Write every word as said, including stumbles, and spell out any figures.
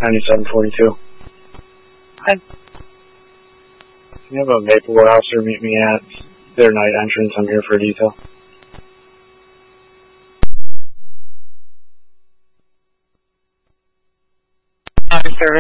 ninety-seven forty-two. Hi. Can you have a Maple Warehouser meet me at their night entrance? I'm here for a detail. Out of service.